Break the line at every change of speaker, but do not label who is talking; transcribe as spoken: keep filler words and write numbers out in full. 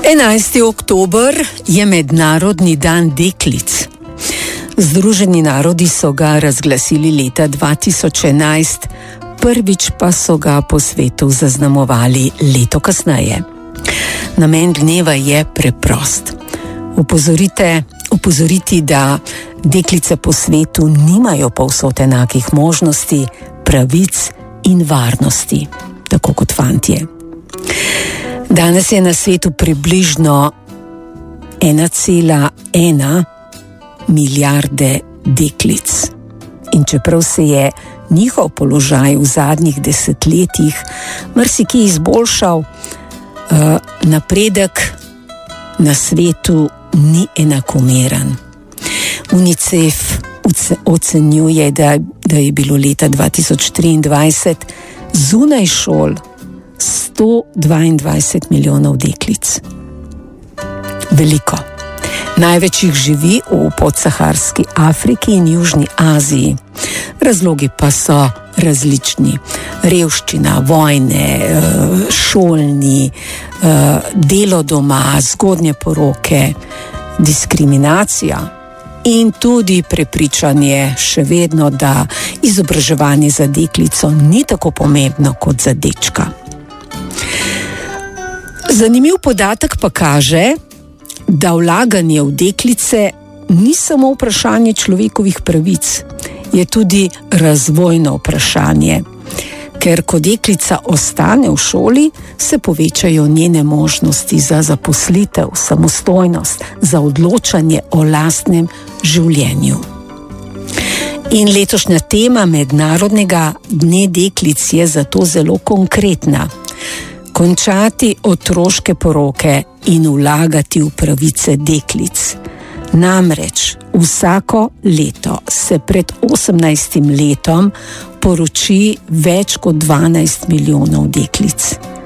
enajsti oktober je mednarodni dan deklic. Združeni narodi so ga razglasili leta dva tisoč enajst, prvič pa so ga po svetu zaznamovali leto kasneje. Namen dneva je preprost. Upozorite, upozoriti, da deklice po svetu nimajo povsod enakih možnosti, pravic in varnosti, tako kot fantje. Danes je na svetu približno ena cela ena milijarde deklic. In čeprav se je njihov položaj v zadnjih desetletjih marsikje izboljšal, napredek na svetu ni enakomeren. UNICEF ocenjuje, da, da je bilo leta dva tisoč triindvajset zunaj šol sto dvaindvajset milijonov deklic. Veliko. Največ jih živi v podsaharski Afriki in Južni Aziji. Razlogi pa so različni. Revščina, vojne, šolni, delo doma, zgodnje poroke, diskriminacija in tudi prepričanje še vedno, da izobraževanje za deklico ni tako pomembno kot za dečka. Zanimiv podatek pa kaže, da vlaganje v deklice ni samo vprašanje človekovih pravic, je tudi razvojno vprašanje. Ker ko deklica ostane v šoli, se povečajo njene možnosti za zaposlitev, samostojnost, za odločanje o lastnem življenju. In letošnja tema mednarodnega dne deklic je zato zelo konkretna. Končati otroške poroke in vlagati v pravice deklic. Namreč vsako leto se pred osemnajstim letom poroči več kot dvanajst milijonov deklic.